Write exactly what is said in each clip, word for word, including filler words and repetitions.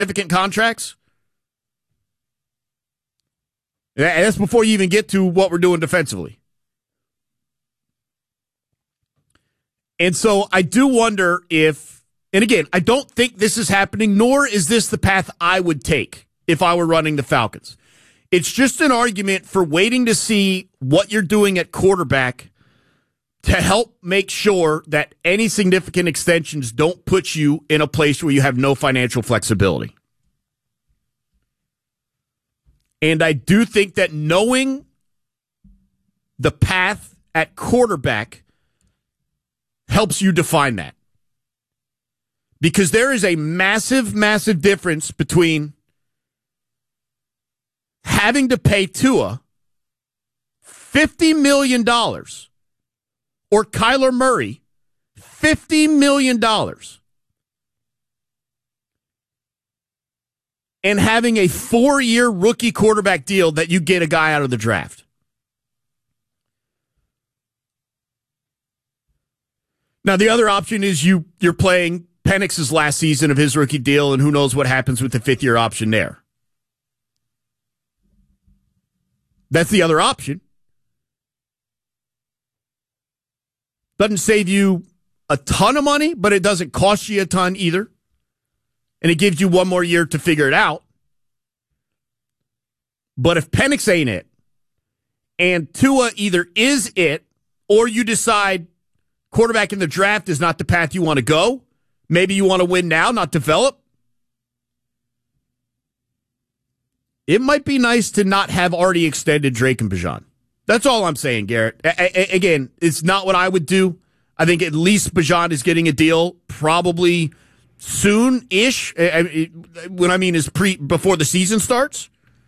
significant contracts. And that's before you even get to what we're doing defensively. And so I do wonder if, and again, I don't think this is happening, nor is this the path I would take if I were running the Falcons. It's just an argument for waiting to see what you're doing at quarterback to help make sure that any significant extensions don't put you in a place where you have no financial flexibility. And I do think that knowing the path at quarterback helps you define that. Because there is a massive, massive difference between having to pay Tua fifty million dollars or Kyler Murray fifty million dollars and having a four-year rookie quarterback deal that you get a guy out of the draft. Now, the other option is you, you're playing Penix's last season of his rookie deal, and who knows what happens with the fifth-year option there. That's the other option. Doesn't save you a ton of money, but it doesn't cost you a ton either. And it gives you one more year to figure it out. But if Penix ain't it, and Tua either is it, or you decide quarterback in the draft is not the path you want to go, maybe you want to win now, not develop, it might be nice to not have already extended Drake and Bijan. That's all I'm saying, Garrett. A- a- again, it's not what I would do. I think at least Bijan is getting a deal probably soon-ish. I- I- When I mean is pre before the season starts.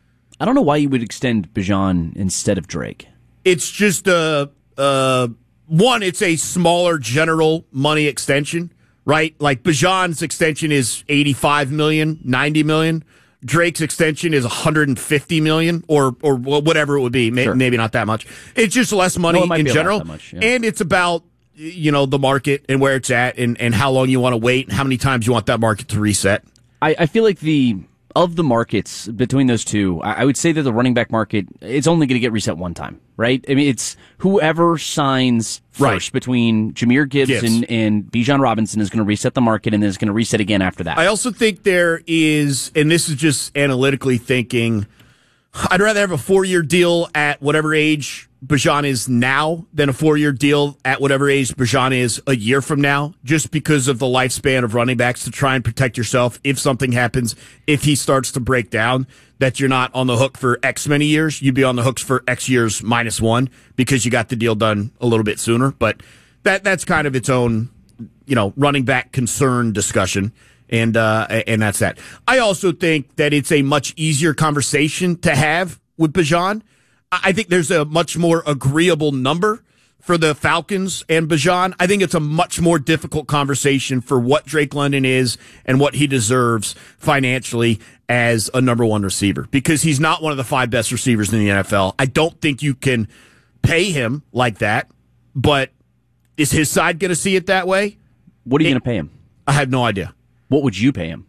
I don't know why you would extend Bijan instead of Drake. It's just a, uh, one, it's a smaller general money extension, right? Like Bijan's extension is eighty-five million dollars, ninety million dollars. Drake's extension is one hundred fifty million dollars or or whatever it would be. Maybe, sure. maybe not that much. It's just less money no, in general. That much, yeah. And it's about, you know, the market and where it's at and, and how long you want to wait and how many times you want that market to reset. I, I feel like the of the markets between those two, I, I would say that the running back market, it's only going to get reset one time, right? I mean, it's whoever signs first right. between Jahmyr Gibbs, Gibbs. and, and Bijan Robinson is going to reset the market, and then it's going to reset again after that. I also think there is, and this is just analytically thinking, I'd rather have a four-year deal at whatever age Bijan is now than a four-year deal at whatever age Bijan is a year from now, just because of the lifespan of running backs, to try and protect yourself if something happens, if he starts to break down, that you're not on the hook for X many years. You'd be on the hooks for X years minus one because you got the deal done a little bit sooner. But that that's kind of its own, you know, running back concern discussion. And uh, and that's that. I also think that it's a much easier conversation to have with Bijan. I think there's a much more agreeable number for the Falcons and Bijan. I think it's a much more difficult conversation for what Drake London is and what he deserves financially as a number one receiver, because he's not one of the five best receivers in the N F L. I don't think you can pay him like that, but is his side going to see it that way? What are you going to pay him? I have no idea. What would you pay him?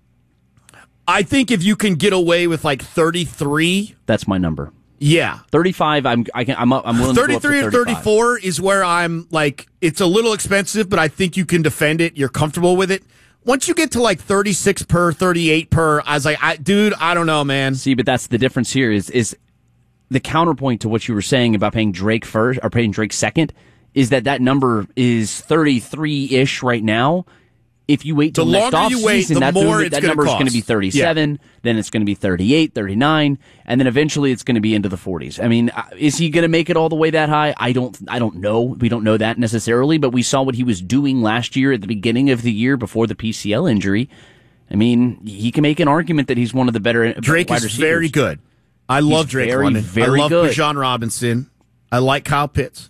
I think if you can get away with like thirty-three. That's my number. Yeah. thirty-five, I'm I can I'm up, I'm willing to go up to thirty-three or thirty-five. thirty-four is where I'm like, it's a little expensive, but I think you can defend it. You're comfortable with it. Once you get to like thirty-six per, thirty-eight per, I was like, I, dude, I don't know, man. See, but that's the difference here is is the counterpoint to what you were saying about paying Drake first or paying Drake second is that that number is thirty-three-ish right now. If you wait till the next longer off you wait, season, the that, more that, it's that gonna number is cost. going to be thirty-seven, Yeah. then it's going to be thirty-eight, thirty-nine, and then eventually it's going to be into the forties. I mean, is he going to make it all the way that high? I don't I don't know. We don't know that necessarily, but we saw what he was doing last year at the beginning of the year before the P C L injury. I mean, he can make an argument that he's one of the better Drake wide is receivers. very good. I love He's Drake very, London. very I love good. Bijan Robinson. I like Kyle Pitts.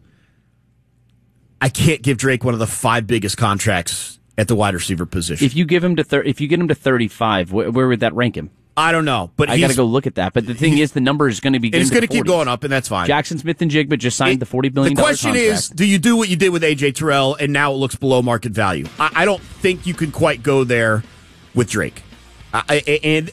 I can't give Drake one of the five biggest contracts at the wide receiver position. If you give him to thir- if you get him to thirty-five, wh- where would that rank him? I don't know, but I got to go look at that. But the thing is, the number is going to be It's going to keep going up, and that's fine. Jackson Smith and Jigba just signed It- the forty billion The dollars question contract. is, do you do what you did with A J Terrell, and now it looks below market value? I, I don't think you can quite go there with Drake. I, and